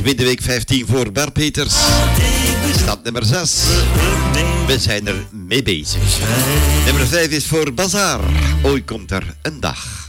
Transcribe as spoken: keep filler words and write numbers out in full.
win de week vijftien voor Bart Peters. Stap nummer zes. We zijn er mee bezig. Nummer vijf is voor Bazaar. Ooit komt er een dag.